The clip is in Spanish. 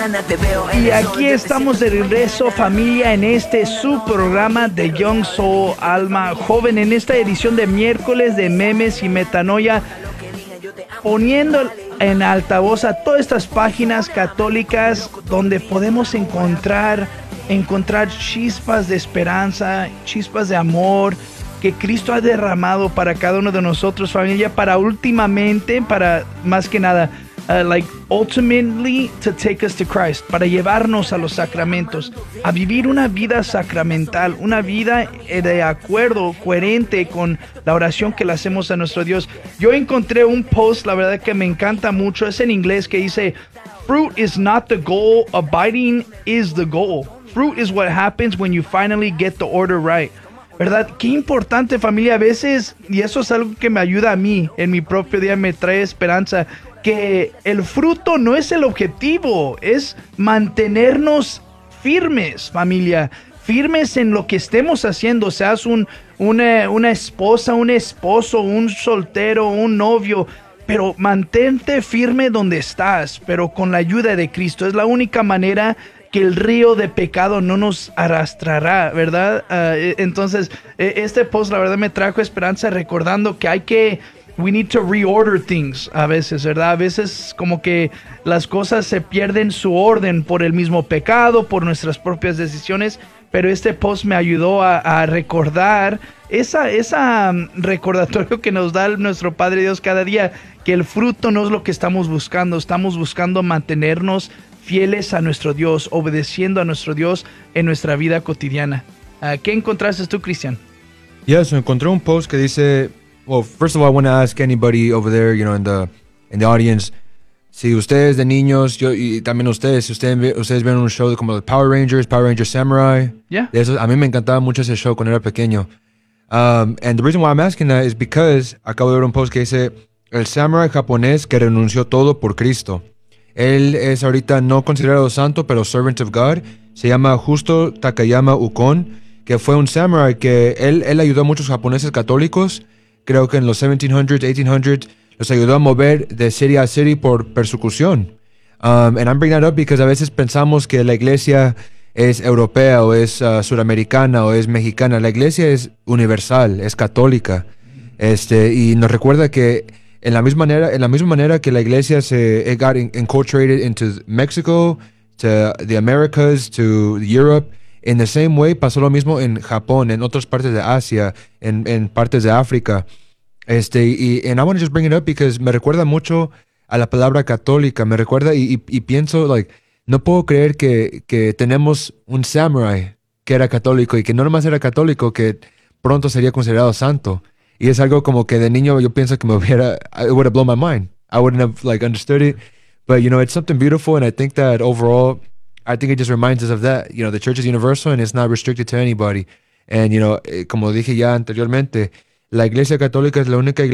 Y aquí estamos de regreso, familia, en este su programa de Young Soul, Alma Joven, en esta edición de miércoles de memes y metanoia, poniendo en altavoz a todas estas páginas católicas donde podemos encontrar chispas de esperanza, chispas de amor que Cristo ha derramado para cada uno de nosotros, familia, para más que nada, ultimately to take us to Christ, para llevarnos a los sacramentos, a vivir una vida sacramental, una vida de acuerdo, coherente con la oración que le hacemos a nuestro Dios. Yo encontré un post, la verdad que me encanta mucho, es en inglés, que dice: "Fruit is not the goal, abiding is the goal. Fruit is what happens when you finally get the order right." ¿Verdad? Qué importante, familia, a veces, y eso es algo que me ayuda a mí, en mi propio día me trae esperanza, que el fruto no es el objetivo, es mantenernos firmes, familia, firmes en lo que estemos haciendo, seas una esposa, un esposo, un soltero, un novio, pero mantente firme donde estás, pero con la ayuda de Cristo. Es la única manera que el río de pecado no nos arrastrará, ¿verdad? Entonces, este post la verdad me trajo esperanza, recordando que we need to reorder things a veces, ¿verdad? A veces como que las cosas se pierden su orden por el mismo pecado, por nuestras propias decisiones, pero este post me ayudó a recordar esa recordatorio que nos da nuestro Padre Dios cada día, que el fruto no es lo que estamos buscando mantenernos fieles a nuestro Dios, obedeciendo a nuestro Dios en nuestra vida cotidiana. ¿Qué encontraste tú, Cristian? So encontré un post que dice, well, first of all, I want to ask anybody over there, in the audience, si ustedes de niños, y también ustedes, si ustedes ven un show como de Power Rangers Samurai, yeah. De eso, a mí me encantaba mucho ese show cuando era pequeño. And the reason why I'm asking that is because acabo de ver un post que dice, el samurai japonés que renunció todo por Cristo. Él es ahorita no considerado santo, pero servant of God. Se llama Justo Takayama Ukon, que fue un samurai que él ayudó a muchos japoneses católicos. Creo que en los 1700s, 1800s, los ayudó a mover de city a city por persecución. And I'm bringing that up because a veces pensamos que la iglesia es europea o es suramericana o es mexicana. La iglesia es universal, es católica. Y nos recuerda que en la misma manera que la iglesia it got enculturated into Mexico, to the Americas, to Europe, in the same way pasó lo mismo en Japón, en otras partes de Asia, en partes de África. And I want to just bring it up because me recuerda mucho a la palabra católica, me recuerda y pienso, no puedo creer que tenemos un samurai que era católico y que no nomás era católico, que pronto sería considerado santo. Y es algo como que de niño yo pienso que it would have blown my mind. I wouldn't have understood it. But, it's something beautiful, and I think that overall, I think it just reminds us of that. The church is universal and it's not restricted to anybody. And, como dije ya anteriormente, la iglesia católica es la única iglesia